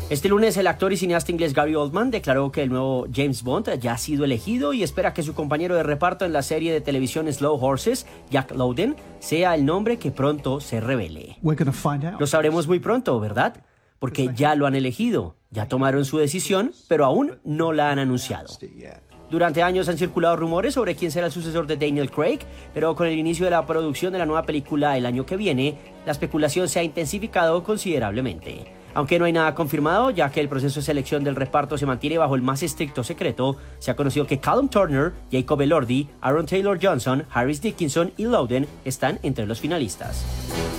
Este lunes, el actor y cineasta inglés Gary Oldman declaró que el nuevo James Bond ya ha sido elegido y espera que su compañero de reparto en la serie de televisión Slow Horses, Jack Lowden, sea el nombre que pronto se revele. Lo sabremos muy pronto, ¿verdad? Porque ya lo han elegido, ya tomaron su decisión, pero aún no la han anunciado. Durante años han circulado rumores sobre quién será el sucesor de Daniel Craig, pero con el inicio de la producción de la nueva película el año que viene, la especulación se ha intensificado considerablemente. Aunque no hay nada confirmado, ya que el proceso de selección del reparto se mantiene bajo el más estricto secreto, se ha conocido que Callum Turner, Jacob Elordi, Aaron Taylor Johnson, Harris Dickinson y Lowden están entre los finalistas.